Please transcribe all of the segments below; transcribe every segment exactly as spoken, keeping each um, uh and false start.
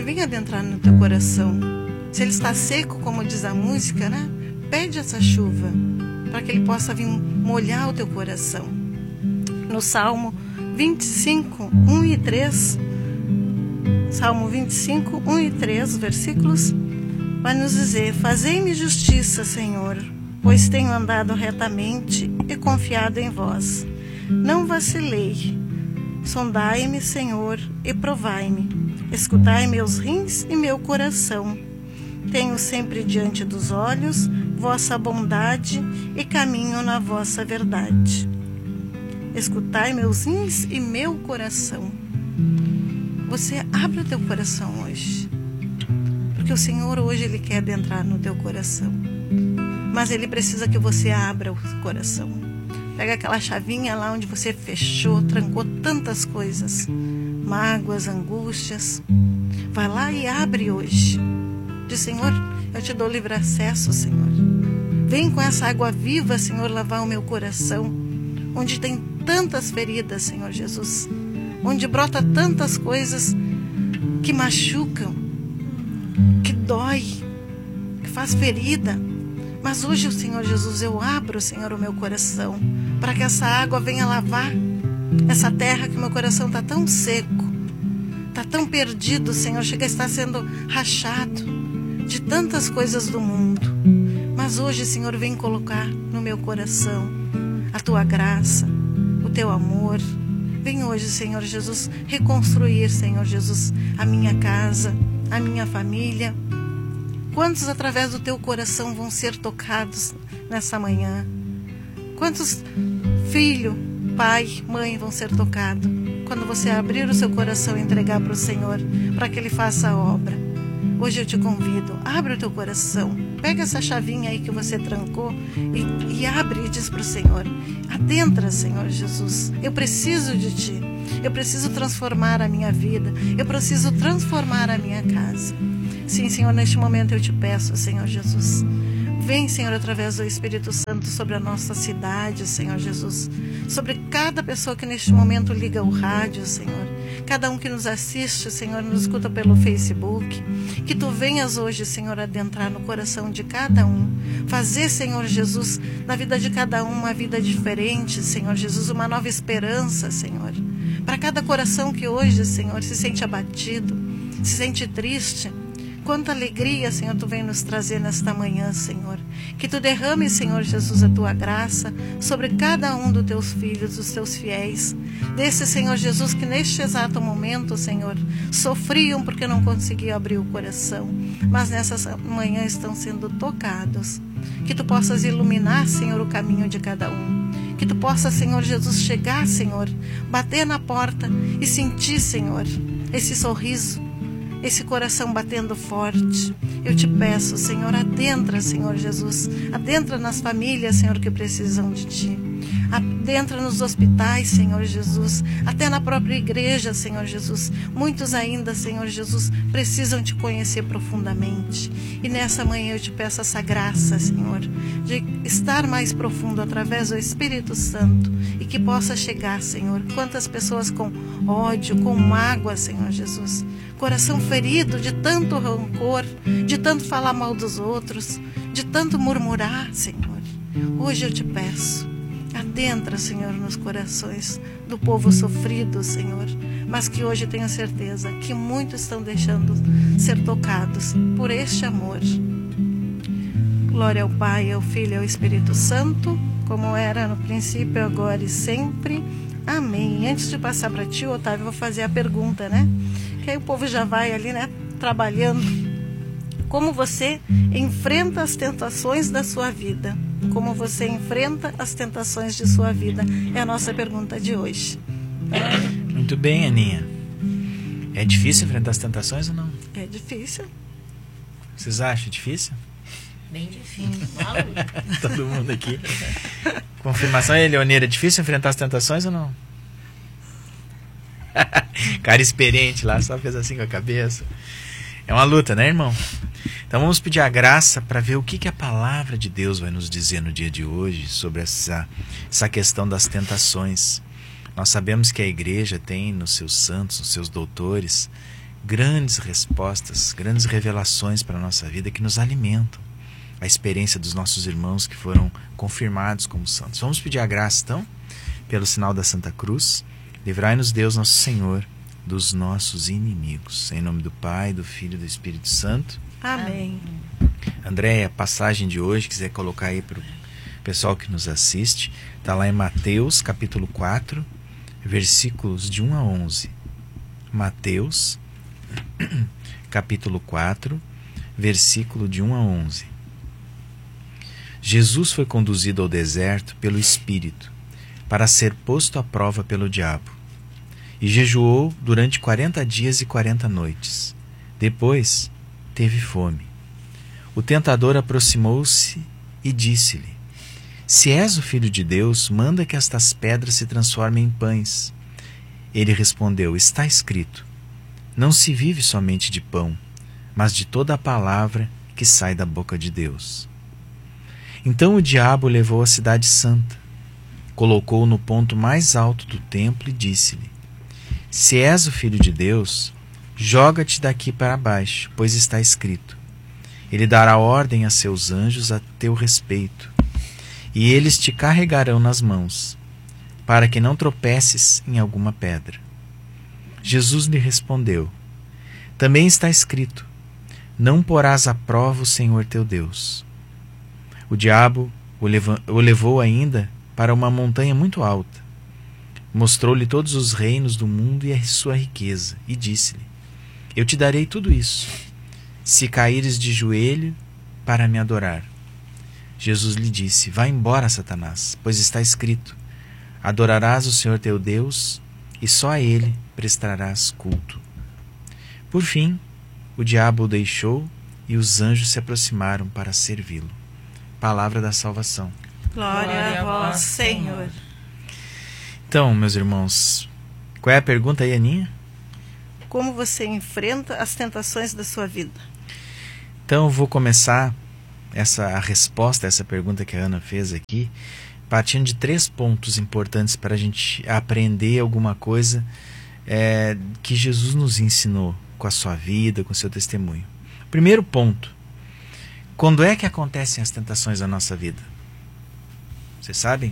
venha adentrar no teu coração. Se ele está seco, como diz a música, né? Pede essa chuva para que ele possa vir molhar o teu coração. No Salmo vinte e cinco, um e três, Salmo vinte e cinco, um e três, versículos, vai nos dizer: fazei-me justiça, Senhor, pois tenho andado retamente e confiado em vós. Não vacilei. Sondai-me, Senhor, e provai-me. Escutai meus rins e meu coração. Tenho sempre diante dos olhos vossa bondade e caminho na vossa verdade. Escutai meus rins e meu coração. Você abre o teu coração hoje, porque o Senhor hoje Ele quer adentrar no teu coração, mas Ele precisa que você abra o coração. Pega aquela chavinha lá onde você fechou, trancou tantas coisas, mágoas, angústias. Vai lá e abre hoje. Diz: Senhor, eu te dou livre acesso, Senhor. Vem com essa água viva, Senhor, lavar o meu coração, onde tem tantas feridas, Senhor Jesus, onde brota tantas coisas que machucam, que dói, que faz ferida. Mas hoje, Senhor Jesus, eu abro, Senhor, o meu coração, para que essa água venha lavar essa terra que meu coração está tão seco, está tão perdido, Senhor, chega a estar sendo rachado de tantas coisas do mundo. Mas hoje, Senhor, vem colocar no meu coração a Tua graça, o Teu amor. Vem hoje, Senhor Jesus, reconstruir, Senhor Jesus, a minha casa, a minha família. Quantos através do Teu coração vão ser tocados nessa manhã? Quantos filho, pai, mãe vão ser tocados quando você abrir o seu coração e entregar para o Senhor, para que Ele faça a obra? Hoje eu te convido, abre o teu coração, pega essa chavinha aí que você trancou e, e abre e diz para o Senhor: adentra, Senhor Jesus, eu preciso de Ti, eu preciso transformar a minha vida, eu preciso transformar a minha casa. Sim, Senhor, neste momento eu te peço, Senhor Jesus, vem, Senhor, através do Espírito Santo sobre a nossa cidade, Senhor Jesus, sobre cada pessoa que neste momento liga o rádio, Senhor, cada um que nos assiste, Senhor, nos escuta pelo Facebook, que Tu venhas hoje, Senhor, adentrar no coração de cada um, fazer, Senhor Jesus, na vida de cada um uma vida diferente, Senhor Jesus, uma nova esperança, Senhor, para cada coração que hoje, Senhor, se sente abatido, se sente triste. Quanta alegria, Senhor, Tu vem nos trazer nesta manhã, Senhor. Que Tu derrame, Senhor Jesus, a Tua graça sobre cada um dos Teus filhos, dos Teus fiéis. Desse, Senhor Jesus, que neste exato momento, Senhor, sofriam porque não conseguiam abrir o coração, mas nessa manhã estão sendo tocados. Que Tu possas iluminar, Senhor, o caminho de cada um. Que Tu possas, Senhor Jesus, chegar, Senhor, bater na porta e sentir, Senhor, esse sorriso, esse coração batendo forte. Eu te peço, Senhor, adentra, Senhor Jesus, adentra nas famílias, Senhor, que precisam de Ti, adentra nos hospitais, Senhor Jesus, até na própria igreja, Senhor Jesus. Muitos ainda, Senhor Jesus, precisam Te conhecer profundamente, e nessa manhã eu te peço essa graça, Senhor, de estar mais profundo através do Espírito Santo, e que possa chegar, Senhor, quantas pessoas com ódio, com mágoa, Senhor Jesus, coração ferido de tanto rancor, de tanto falar mal dos outros, de tanto murmurar, Senhor. Hoje eu te peço, adentra, Senhor, nos corações do povo sofrido, Senhor, mas que hoje tenho certeza que muitos estão deixando ser tocados por este amor. Glória ao Pai, ao Filho e ao Espírito Santo, como era no princípio, agora e sempre. Amém. Antes de passar para ti, Otávio, eu vou fazer a pergunta, né? Que aí o povo já vai ali, né, trabalhando. Como você enfrenta as tentações da sua vida? Como você enfrenta as tentações de sua vida? É a nossa pergunta de hoje. Muito bem, Aninha. É difícil enfrentar as tentações ou não? É difícil. Vocês acham difícil? Bem difícil. Todo mundo aqui. Confirmação aí, Leoneira, é difícil enfrentar as tentações ou não? Cara experiente lá, só fez assim com a cabeça. É uma luta, né, irmão? Então vamos pedir a graça para ver o que, que a palavra de Deus vai nos dizer no dia de hoje sobre essa, essa questão das tentações. Nós sabemos que a igreja tem nos seus santos, nos seus doutores, grandes respostas, grandes revelações para a nossa vida que nos alimentam. A experiência dos nossos irmãos que foram confirmados como santos. Vamos pedir a graça, então, pelo sinal da Santa Cruz. Livrai-nos, Deus, nosso Senhor, dos nossos inimigos. Em nome do Pai, do Filho e do Espírito Santo. Amém. Andréia, a passagem de hoje, quiser colocar aí para o pessoal que nos assiste, está lá em Mateus, capítulo quatro, versículos de um a onze. Mateus, capítulo quatro, versículo de um a onze. Jesus foi conduzido ao deserto pelo Espírito, para ser posto à prova pelo diabo. E jejuou durante quarenta dias e quarenta noites. Depois, teve fome. O tentador aproximou-se e disse-lhe: Se és o Filho de Deus, manda que estas pedras se transformem em pães. Ele respondeu: Está escrito: Não se vive somente de pão, mas de toda a palavra que sai da boca de Deus. Então o diabo o levou à cidade santa, colocou-o no ponto mais alto do templo e disse-lhe: Se és o Filho de Deus, joga-te daqui para baixo, pois está escrito: Ele dará ordem a seus anjos a teu respeito, e eles te carregarão nas mãos, para que não tropeces em alguma pedra. Jesus lhe respondeu: Também está escrito: Não porás à prova o Senhor teu Deus. O diabo o, leva, o levou ainda para uma montanha muito alta. Mostrou-lhe todos os reinos do mundo e a sua riqueza, e disse-lhe: Eu te darei tudo isso, se caíres de joelho para me adorar. Jesus lhe disse: Vá embora, Satanás, pois está escrito: Adorarás o Senhor teu Deus, e só a Ele prestarás culto. Por fim, o diabo o deixou, e os anjos se aproximaram para servi-lo. Palavra da salvação. Glória, Glória a vós, Senhor. Então, meus irmãos, qual é a pergunta aí, Aninha? Como você enfrenta as tentações da sua vida? Então, eu vou começar essa, a resposta a essa pergunta que a Ana fez aqui, partindo de três pontos importantes para a gente aprender alguma coisa é, que Jesus nos ensinou com a sua vida, com o seu testemunho. Primeiro ponto: quando é que acontecem as tentações da nossa vida? Vocês sabem?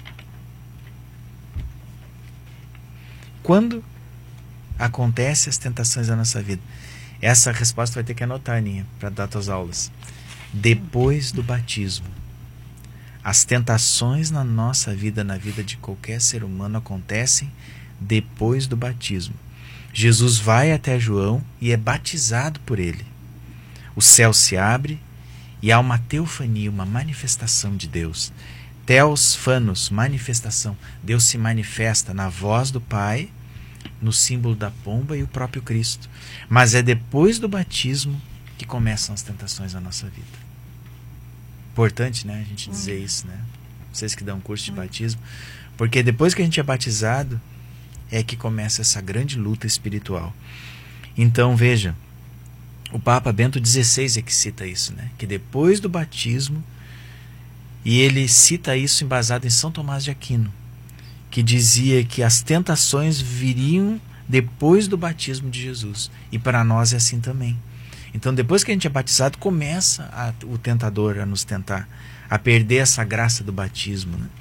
Quando acontecem as tentações da nossa vida? Essa resposta vai ter que anotar, Aninha, para dar tuas aulas. Depois do batismo. As tentações na nossa vida, na vida de qualquer ser humano, acontecem depois do batismo. Jesus vai até João e é batizado por ele. O céu se abre e há uma teofania, uma manifestação de Deus. Theos Phanos, manifestação. Deus se manifesta na voz do Pai, no símbolo da pomba e o próprio Cristo. Mas é depois do batismo que começam as tentações na nossa vida. Importante, né, a gente dizer hum. isso, né? Vocês que dão curso de hum. batismo. Porque depois que a gente é batizado, é que começa essa grande luta espiritual. Então, veja, o Papa Bento dezesseis é que cita isso, né? Que depois do batismo, e ele cita isso embasado em São Tomás de Aquino, que dizia que as tentações viriam depois do batismo de Jesus. E para nós é assim também. Então, depois que a gente é batizado, começa a, o tentador a nos tentar, a perder essa graça do batismo, né?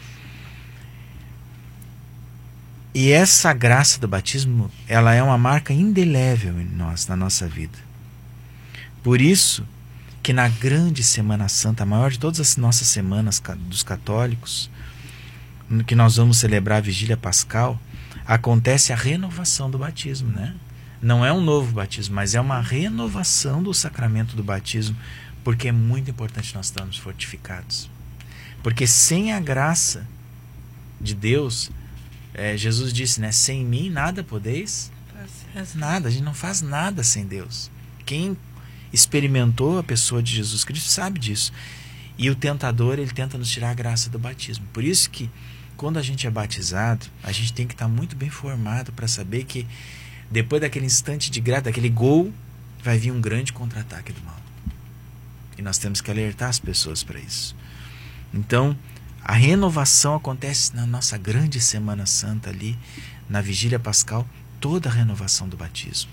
E essa graça do batismo, ela é uma marca indelével em nós, na nossa vida. Por isso que na grande Semana Santa, a maior de todas as nossas semanas dos católicos, no que nós vamos celebrar a Vigília Pascal, acontece a renovação do batismo, né? Não é um novo batismo, mas é uma renovação do sacramento do batismo, porque é muito importante nós estarmos fortificados. Porque sem a graça de Deus, é, Jesus disse, né? Sem mim nada podeis, nada, a gente não faz nada sem Deus. Quem experimentou a pessoa de Jesus Cristo sabe disso. E o tentador, ele tenta nos tirar a graça do batismo. Por isso que quando a gente é batizado, a gente tem que estar muito bem formado para saber que depois daquele instante de graça, daquele gol, vai vir um grande contra-ataque do mal. E nós temos que alertar as pessoas para isso. Então, a renovação acontece na nossa grande Semana Santa ali, na Vigília Pascal, toda a renovação do batismo.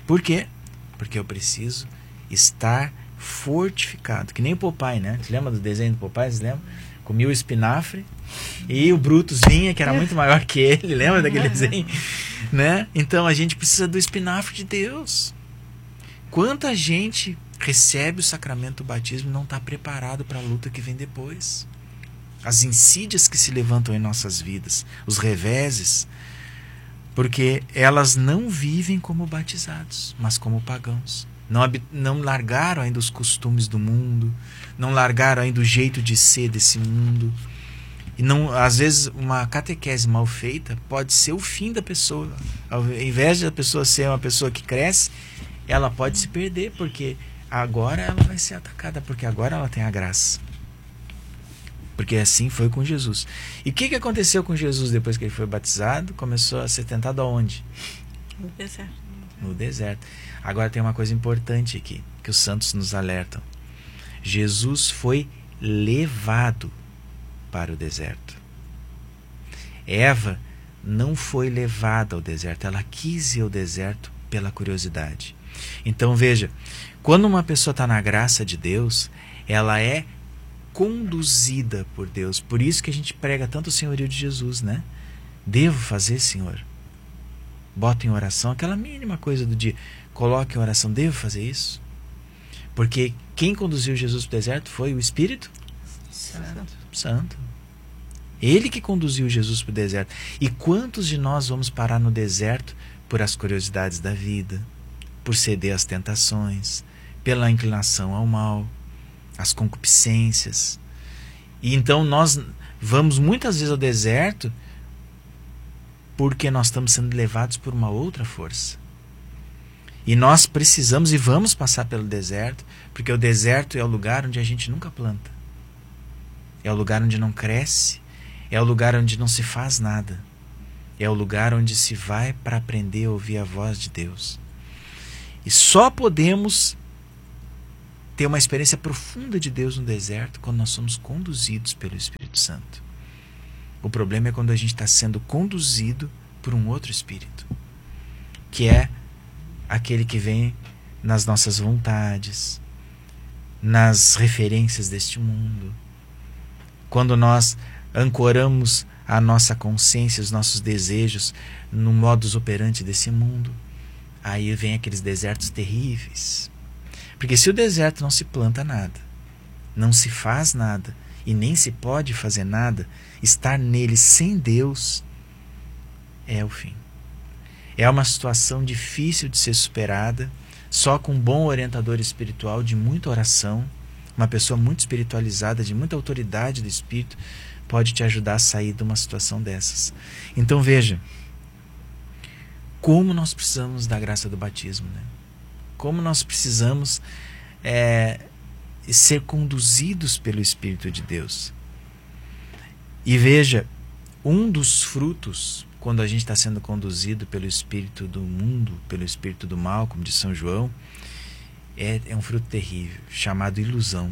Por quê? Porque eu preciso estar fortificado. Que nem o Popeye, né? Você lembra do desenho do Popeye? Você lembra? Comia o espinafre e o Brutus vinha, que era muito maior que ele. Lembra daquele desenho? Né? Então a gente precisa do espinafre de Deus. Quanta gente recebe o sacramento do batismo e não está preparado para a luta que vem depois. As insídias que se levantam em nossas vidas, os reveses, porque elas não vivem como batizados, mas como pagãos. Não, não largaram ainda os costumes do mundo, não largaram ainda o jeito de ser desse mundo. E não, às vezes uma catequese mal feita pode ser o fim da pessoa. Ao invés de a pessoa ser uma pessoa que cresce, ela pode se perder, porque agora ela vai ser atacada, porque agora ela tem a graça. Porque assim foi com Jesus. E o que, que aconteceu com Jesus depois que ele foi batizado? Começou a ser tentado aonde? No deserto. No deserto. Agora tem uma coisa importante aqui, que os santos nos alertam. Jesus foi levado para o deserto. Eva não foi levada ao deserto, ela quis ir ao deserto pela curiosidade. Então veja, quando uma pessoa está na graça de Deus, ela é conduzida por Deus. Por isso que a gente prega tanto o senhorio de Jesus, né? Devo fazer, Senhor? Bota em oração aquela mínima coisa do dia. Coloque em oração, devo fazer isso? Porque quem conduziu Jesus para o deserto foi o Espírito Santo. Santo. Ele que conduziu Jesus para o deserto. E quantos de nós vamos parar no deserto por as curiosidades da vida, por ceder às tentações, pela inclinação ao mal, as concupiscências? E então nós vamos muitas vezes ao deserto porque nós estamos sendo levados por uma outra força. E nós precisamos e vamos passar pelo deserto, porque o deserto é o lugar onde a gente nunca planta. É o lugar onde não cresce, é o lugar onde não se faz nada. É o lugar onde se vai para aprender a ouvir a voz de Deus. E só podemos ter uma experiência profunda de Deus no deserto quando nós somos conduzidos pelo Espírito Santo. O problema é quando a gente está sendo conduzido por um outro Espírito, que é aquele que vem nas nossas vontades, nas referências deste mundo. Quando nós ancoramos a nossa consciência, os nossos desejos no modus operandi desse mundo, aí vem aqueles desertos terríveis. Porque se o deserto não se planta nada, não se faz nada e nem se pode fazer nada, estar nele sem Deus é o fim. É uma situação difícil de ser superada, só com um bom orientador espiritual, de muita oração, uma pessoa muito espiritualizada, de muita autoridade do Espírito, pode te ajudar a sair de uma situação dessas. Então veja, como nós precisamos da graça do batismo, né? Como nós precisamos é, ser conduzidos pelo Espírito de Deus. E veja, um dos frutos, quando a gente está sendo conduzido pelo Espírito do mundo, pelo Espírito do mal, como diz São João, é, é um fruto terrível, chamado ilusão.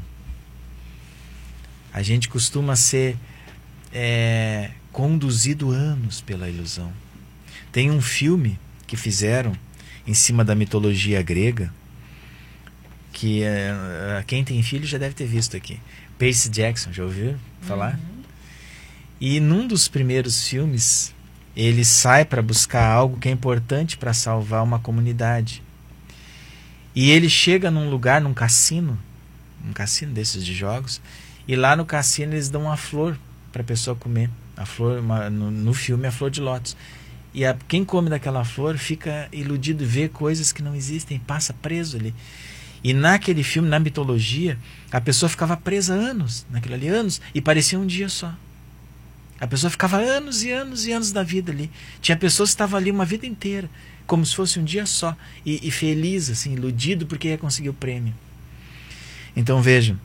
A gente costuma ser é, conduzido anos pela ilusão. Tem um filme que fizeram em cima da mitologia grega, que é, quem tem filho já deve ter visto aqui. Percy Jackson, já ouviu falar? Uhum. E num dos primeiros filmes, ele sai para buscar algo que é importante para salvar uma comunidade. E ele chega num lugar, num cassino, um cassino desses de jogos, e lá no cassino eles dão uma flor para a pessoa comer. A flor, uma, no, no filme, a flor de lótus. E a, quem come daquela flor fica iludido e vê coisas que não existem, passa preso ali. E naquele filme, na mitologia, a pessoa ficava presa anos, naquilo ali, anos, e parecia um dia só. A pessoa ficava anos e anos e anos da vida ali. Tinha pessoas que estavam ali uma vida inteira, como se fosse um dia só, e, e feliz, assim, iludido porque ia conseguir o prêmio. Então vejam,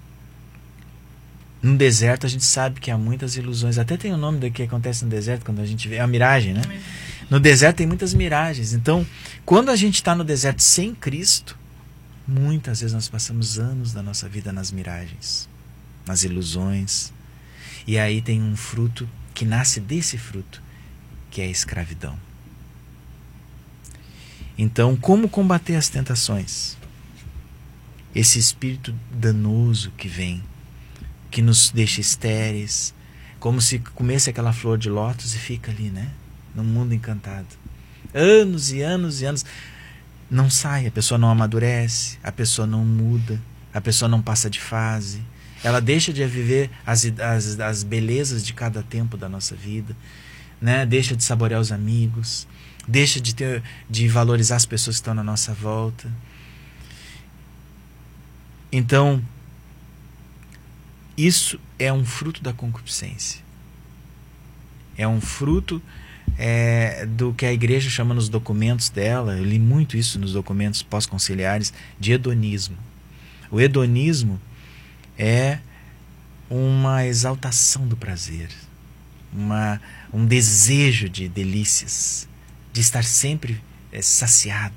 no deserto a gente sabe que há muitas ilusões. Até tem o nome do que acontece no deserto quando a gente vê. É a miragem, né? No deserto tem muitas miragens. Então, quando a gente está no deserto sem Cristo, muitas vezes nós passamos anos da nossa vida nas miragens, nas ilusões. E aí tem um fruto que nasce desse fruto, que é a escravidão. Então, como combater as tentações? Esse espírito danoso que vem, que nos deixa estéreis, como se comesse aquela flor de lótus e fica ali, né? Num mundo encantado. Anos e anos e anos. Não sai, a pessoa não amadurece, a pessoa não muda, a pessoa não passa de fase. Ela deixa de viver as, as, as belezas de cada tempo da nossa vida, né? Deixa de saborear os amigos, deixa de, ter, de valorizar as pessoas que estão na nossa volta. Então, isso é um fruto da concupiscência. É um fruto é, do que a igreja chama nos documentos dela, eu li muito isso nos documentos pós-conciliares, de hedonismo. O hedonismo é uma exaltação do prazer, uma, um desejo de delícias, de estar sempre é, saciado.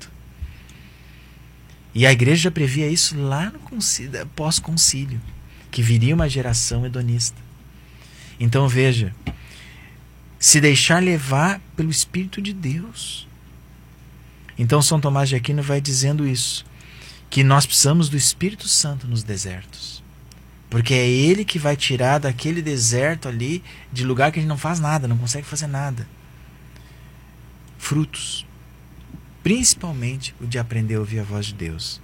E a igreja já previa isso lá no pós-concílio, que viria uma geração hedonista. Então veja, se deixar levar pelo Espírito de Deus. Então São Tomás de Aquino vai dizendo isso, que nós precisamos do Espírito Santo nos desertos, porque é Ele que vai tirar daquele deserto ali, de lugar que a gente não faz nada, não consegue fazer nada, frutos, principalmente o de aprender a ouvir a voz de Deus.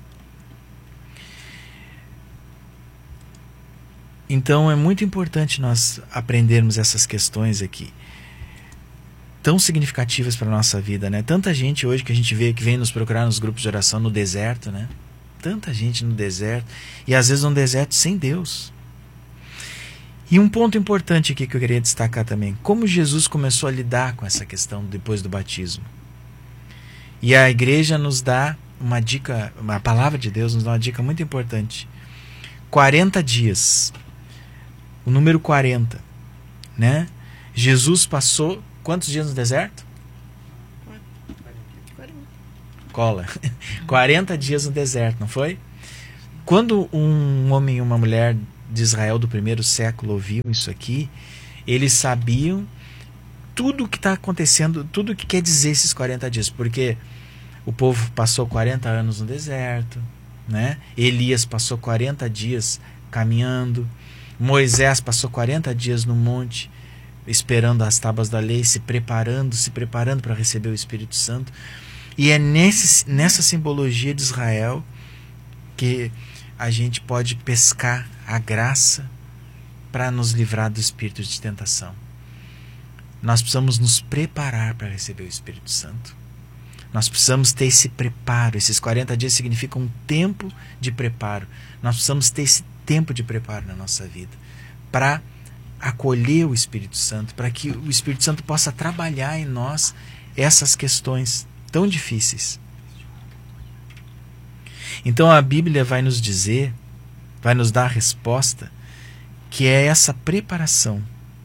Então é muito importante nós aprendermos essas questões aqui, tão significativas para a nossa vida, né? Tanta gente hoje que a gente vê que vem nos procurar nos grupos de oração no deserto, né? Tanta gente no deserto, e às vezes um deserto sem Deus. E um ponto importante aqui que eu queria destacar também, como Jesus começou a lidar com essa questão depois do batismo. E a igreja nos dá uma dica, a palavra de Deus nos dá uma dica muito importante. quarenta dias. O número quarenta, né? Jesus passou quantos dias no deserto? Cola. quarenta dias no deserto, não foi? Quando um homem e uma mulher de Israel do primeiro século ouviam isso aqui, eles sabiam tudo o que está acontecendo, tudo o que quer dizer esses quarenta dias, porque o povo passou quarenta anos no deserto, né? Elias passou quarenta dias caminhando, Moisés passou quarenta dias no monte, esperando as tábuas da lei, se preparando, se preparando para receber o Espírito Santo. E é nesse, nessa simbologia de Israel que a gente pode pescar a graça para nos livrar do espírito de tentação. Nós precisamos nos preparar para receber o Espírito Santo. Nós precisamos ter esse preparo. Esses quarenta dias significam um tempo de preparo. Nós precisamos ter esse tempo de preparo na nossa vida para acolher o Espírito Santo, para que o Espírito Santo possa trabalhar em nós essas questões tão difíceis. Então a Bíblia vai nos dizer, vai nos dar a resposta, que é essa preparação.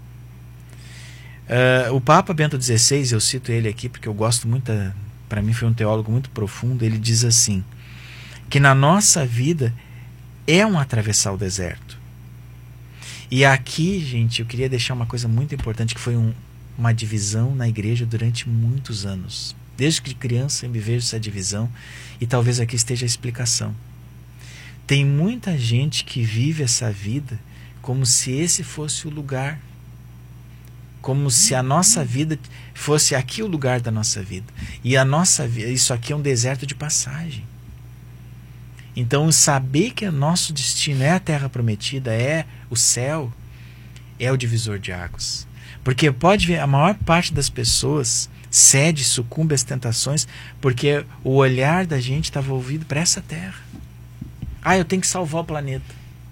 Uh, o Papa Bento dezesseis, eu cito ele aqui porque eu gosto muito, para mim foi um teólogo muito profundo, ele diz assim, que na nossa vida é um atravessar o deserto. E aqui, gente, eu queria deixar uma coisa muito importante, que foi um, uma divisão na igreja durante muitos anos. Desde que criança eu me vejo essa divisão, e talvez aqui esteja a explicação. Tem muita gente que vive essa vida como se esse fosse o lugar, como se a nossa vida fosse aqui o lugar da nossa vida. E a nossa vida, isso aqui é um deserto de passagem. Então, saber que o nosso destino é a terra prometida, é o céu, é o divisor de águas. Porque pode ver, a maior parte das pessoas cede, sucumbe às tentações, porque o olhar da gente está volvido para essa terra. Ah, eu tenho que salvar o planeta.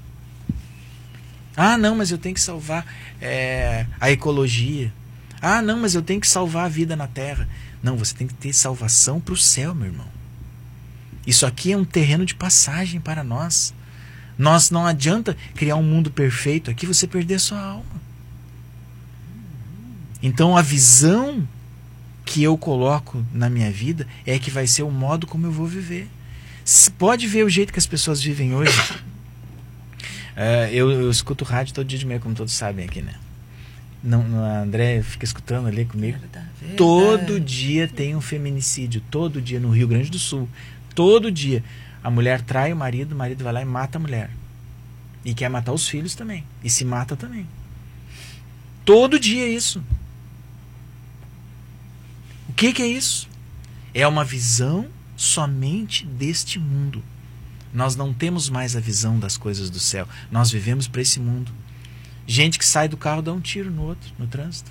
Ah, não, mas eu tenho que salvar é, a ecologia. Ah, não, mas eu tenho que salvar a vida na terra. Não, você tem que ter salvação para o céu, meu irmão. Isso aqui é um terreno de passagem para nós. Nós não adianta criar um mundo perfeito aqui, você perder a sua alma. Então a visão que eu coloco na minha vida é que vai ser o modo como eu vou viver. Pode ver o jeito que as pessoas vivem hoje. Uh, eu, eu escuto rádio todo dia de manhã, como todos sabem aqui, né? Não, não, a André fica escutando ali comigo. Verdade, verdade. Todo dia tem um feminicídio, todo dia no Rio Grande do Sul. Todo dia. A mulher trai o marido, o marido vai lá e mata a mulher. E quer matar os filhos também. E se mata também. Todo dia é isso. O que, que é isso? É uma visão somente deste mundo. Nós não temos mais a visão das coisas do céu. Nós vivemos para esse mundo. Gente que sai do carro dá um tiro no outro, no trânsito.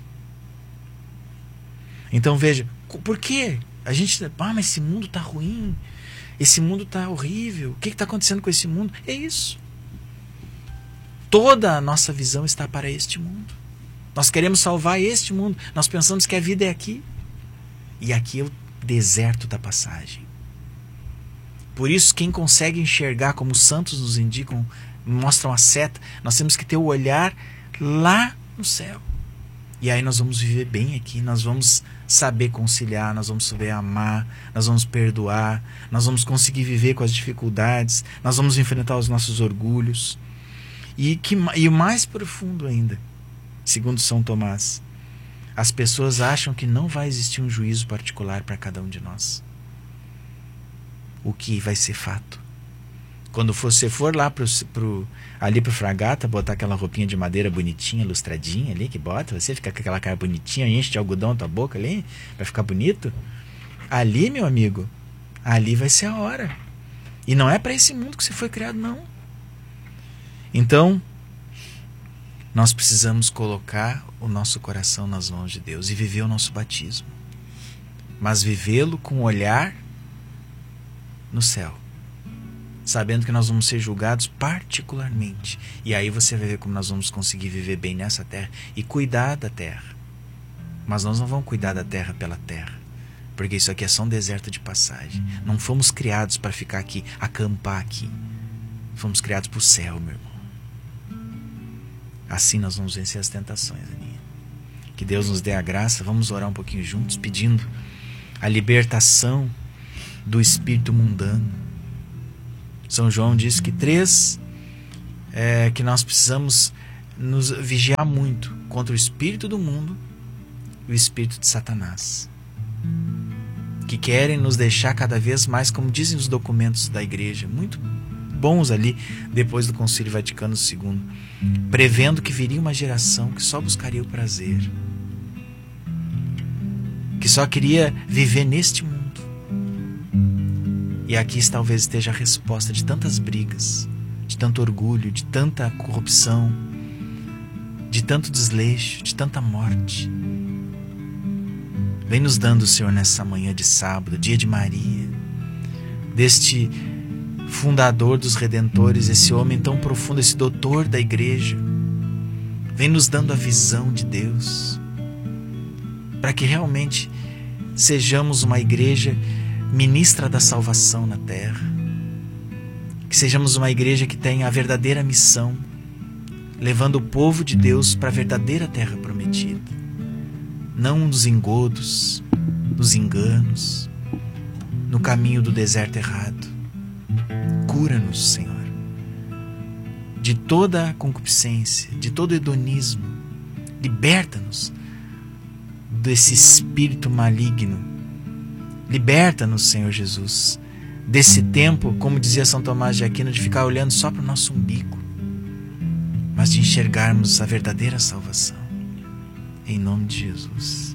Então veja, por quê? A gente, ah, mas esse mundo está ruim. Esse mundo está horrível. O que está acontecendo com esse mundo? É isso. Toda a nossa visão está para este mundo. Nós queremos salvar este mundo. Nós pensamos que a vida é aqui. E aqui é o deserto da passagem. Por isso, quem consegue enxergar, como os santos nos indicam, mostram a seta, nós temos que ter o olhar lá no céu. E aí nós vamos viver bem aqui, nós vamos saber conciliar, nós vamos saber amar, nós vamos perdoar, nós vamos conseguir viver com as dificuldades, nós vamos enfrentar os nossos orgulhos. E, que, e o mais profundo ainda, segundo São Tomás, as pessoas acham que não vai existir um juízo particular para cada um de nós. O que vai ser fato. Quando você for lá pro, pro, ali pro Fragata, botar aquela roupinha de madeira bonitinha, lustradinha ali, que bota, você fica com aquela cara bonitinha, enche de algodão a tua boca ali, vai ficar bonito. Ali, meu amigo, ali vai ser a hora. E não é para esse mundo que você foi criado, não. Então, nós precisamos colocar o nosso coração nas mãos de Deus e viver o nosso batismo. Mas vivê-lo com um olhar no céu. Sabendo que nós vamos ser julgados particularmente. E aí você vai ver como nós vamos conseguir viver bem nessa terra e cuidar da terra. Mas nós não vamos cuidar da terra pela terra. Porque isso aqui é só um deserto de passagem. Não fomos criados para ficar aqui, acampar aqui. Fomos criados para o céu, meu irmão. Assim nós vamos vencer as tentações, Aninha. Que Deus nos dê a graça. Vamos orar um pouquinho juntos, pedindo a libertação do espírito mundano. São João diz que três, é, que nós precisamos nos vigiar muito contra o espírito do mundo e o espírito de Satanás, que querem nos deixar cada vez mais, como dizem os documentos da igreja, muito bons ali, depois do Concílio Vaticano segundo, prevendo que viria uma geração que só buscaria o prazer, que só queria viver neste mundo. E aqui talvez esteja a resposta de tantas brigas, de tanto orgulho, de tanta corrupção, de tanto desleixo, de tanta morte. Vem nos dando, Senhor, nessa manhã de sábado, dia de Maria, deste fundador dos redentores, esse homem tão profundo, esse doutor da igreja. Vem nos dando a visão de Deus, para que realmente sejamos uma igreja ministra da salvação na terra, que sejamos uma igreja que tenha a verdadeira missão, levando o povo de Deus para a verdadeira terra prometida, não nos engodos, nos enganos, no caminho do deserto errado. Cura-nos, Senhor, de toda a concupiscência, de todo o hedonismo. Liberta-nos desse espírito maligno. Liberta-nos, Senhor Jesus, desse tempo, como dizia São Tomás de Aquino, de ficar olhando só para o nosso umbigo, mas de enxergarmos a verdadeira salvação. Em nome de Jesus.